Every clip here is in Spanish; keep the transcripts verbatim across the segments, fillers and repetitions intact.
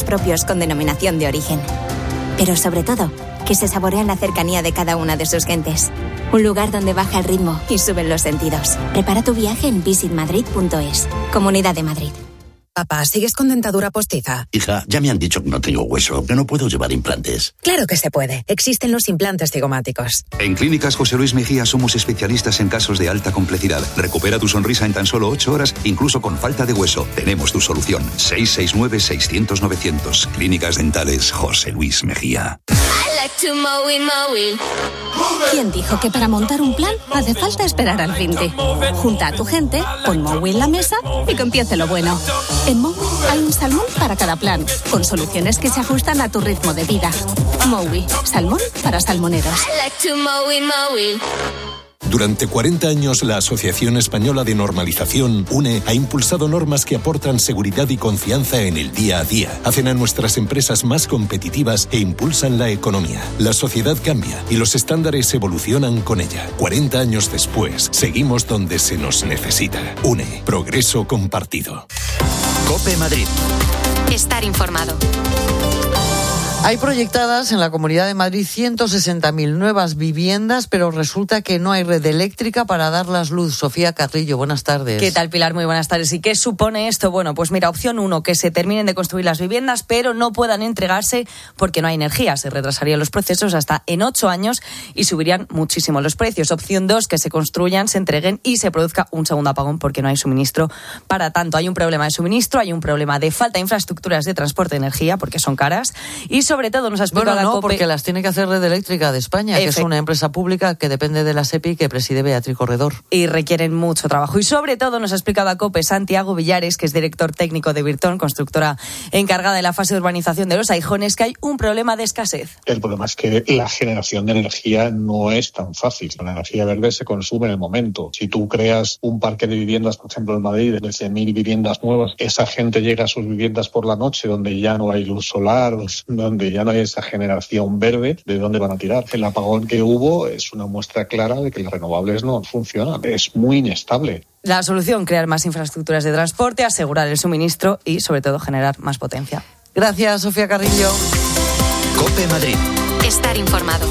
propios con denominación de origen. Pero sobre todo, que se saborean la cercanía de cada una de sus gentes. Un lugar donde baja el ritmo y suben los sentidos. Prepara tu viaje en visit madrid punto es. Comunidad de Madrid. Papá, ¿sigues con dentadura postiza? Hija, ya me han dicho que no tengo hueso, que no puedo llevar implantes. Claro que se puede. Existen los implantes cigomáticos. En Clínicas José Luis Mejía somos especialistas en casos de alta complejidad. Recupera tu sonrisa en tan solo ocho horas, incluso con falta de hueso. Tenemos tu solución. seis seis nueve, seiscientos, novecientos. Clínicas Dentales José Luis Mejía. ¿Quién dijo que para montar un plan hace falta esperar al veinte? Junta a tu gente, pon Mowi en la mesa y que empiece lo bueno. En Mowi hay un salmón para cada plan, con soluciones que se ajustan a tu ritmo de vida. Mowi, salmón para salmoneros. Durante cuarenta años, la Asociación Española de Normalización, UNE, ha impulsado normas que aportan seguridad y confianza en el día a día, hacen a nuestras empresas más competitivas e impulsan la economía. La sociedad cambia y los estándares evolucionan con ella. cuarenta años después, seguimos donde se nos necesita. UNE, progreso compartido. COPE Madrid. Estar informado. Hay proyectadas en la Comunidad de Madrid ciento sesenta mil nuevas viviendas, pero resulta que no hay red eléctrica para darlas luz. Sofía Carrillo, buenas tardes. ¿Qué tal, Pilar? Muy buenas tardes. ¿Y qué supone esto? Bueno, pues mira, opción uno, que se terminen de construir las viviendas, pero no puedan entregarse porque no hay energía. Se retrasarían los procesos hasta en ocho años y subirían muchísimo los precios. Opción dos, que se construyan, se entreguen y se produzca un segundo apagón porque no hay suministro para tanto. Hay un problema de suministro, hay un problema de falta de infraestructuras de transporte de energía porque son caras y sobre todo nos ha explicado bueno, no, la COPE... porque las tiene que hacer Red Eléctrica de España, Efe... que es una empresa pública que depende de la SEPI que preside Beatriz Corredor. Y requieren mucho trabajo. Y sobre todo nos ha explicado a COPE Santiago Villares, que es director técnico de Virton, constructora encargada de la fase de urbanización de Los Aijones, que hay un problema de escasez. El problema es que la generación de energía no es tan fácil. La energía verde se consume en el momento. Si tú creas un parque de viviendas, por ejemplo en Madrid, de cien mil viviendas nuevas, esa gente llega a sus viviendas por la noche donde ya no hay luz solar, donde ya no hay esa generación verde, ¿de dónde van a tirar? El apagón que hubo es una muestra clara de que las renovables no funcionan. Es muy inestable. La solución, crear más infraestructuras de transporte, asegurar el suministro y, sobre todo, generar más potencia. Gracias, Sofía Carrillo. COPE Madrid. Estar informado.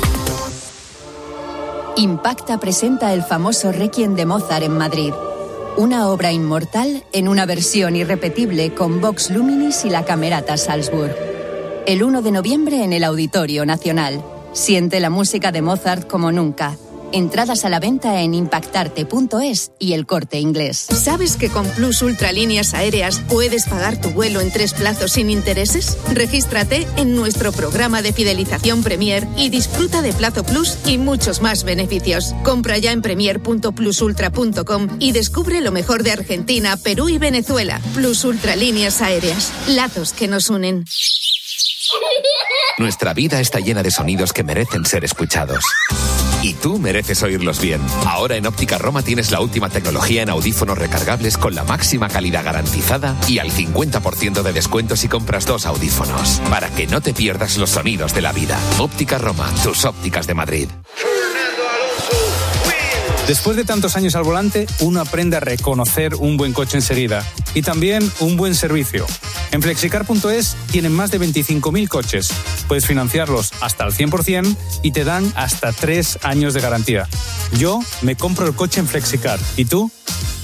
Impacta presenta el famoso Requiem de Mozart en Madrid. Una obra inmortal en una versión irrepetible con Vox Luminis y la Camerata Salzburg. El uno de noviembre en el Auditorio Nacional. Siente la música de Mozart como nunca. Entradas a la venta en impactarte punto es y El Corte Inglés. ¿Sabes que con Plus Ultra Líneas Aéreas puedes pagar tu vuelo en tres plazos sin intereses? Regístrate en nuestro programa de fidelización Premier y disfruta de Plazo Plus y muchos más beneficios. Compra ya en premier punto plus ultra punto com y descubre lo mejor de Argentina, Perú y Venezuela. Plus Ultra Líneas Aéreas. Lazos que nos unen. Nuestra vida está llena de sonidos que merecen ser escuchados. Y tú mereces oírlos bien. Ahora en Óptica Roma tienes la última tecnología en audífonos recargables con la máxima calidad garantizada y al cincuenta por ciento de descuento si compras dos audífonos. Para que no te pierdas los sonidos de la vida. Óptica Roma, tus ópticas de Madrid. Después de tantos años al volante, uno aprende a reconocer un buen coche enseguida y también un buen servicio. En flexicar punto es tienen más de veinticinco mil coches. Puedes financiarlos hasta el cien por ciento y te dan hasta tres años de garantía. Yo me compro el coche en Flexicar. ¿Y tú?